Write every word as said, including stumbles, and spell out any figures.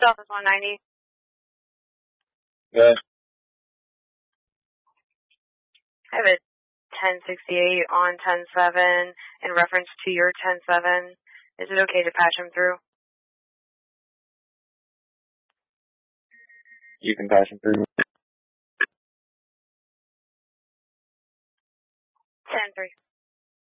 Office one ninety. Good. I have a ten sixty-eight on ten seven in reference to your ten seven. Is it okay to patch him through? You can patch him through.